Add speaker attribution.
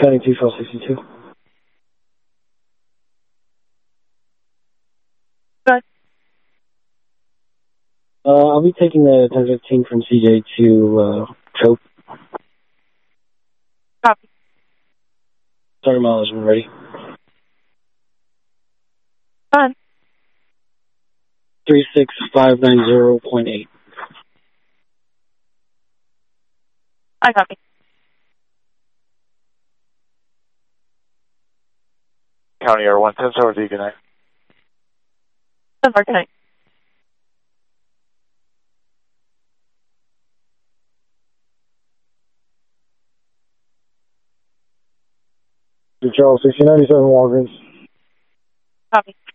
Speaker 1: County 2462.
Speaker 2: Good.
Speaker 1: I'll be taking the 1015 from CJ to Chope.
Speaker 2: Copy.
Speaker 1: Sorry, mileage when ready.
Speaker 2: Done.
Speaker 1: 36590.8.
Speaker 2: I copy.
Speaker 3: County Air 110, over to you, good night.
Speaker 2: Good night.
Speaker 1: Charles, 1697 Walgreens.
Speaker 2: Copy.